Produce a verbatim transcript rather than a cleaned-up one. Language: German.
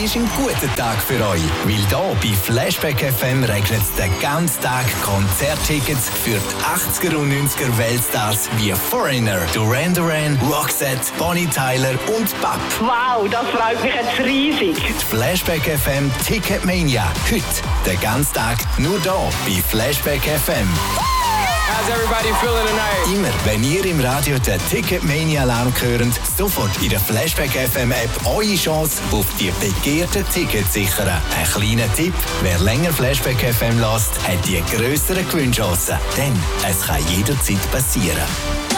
ist ein guter Tag für euch. Weil hier bei Flashback F M regnet es den ganzen Tag Konzerttickets für die achtziger und neunziger Weltstars wie Foreigner, Duran Duran, Roxette, Bonnie Tyler und Bab. Wow, das freut mich jetzt riesig. Die Flashback F M Ticketmania. Heute den ganzen Tag nur hier bei Flashback F M. How's everybody feeling tonight? Immer, wenn ihr im Radio den Ticketmania-Alarm hört, sofort in der Flashback F M-App eure Chance auf die begehrten Tickets sichern. Ein kleiner Tipp: wer länger Flashback F M lässt, hat die grösseren Gewinnchancen. Denn es kann jederzeit passieren.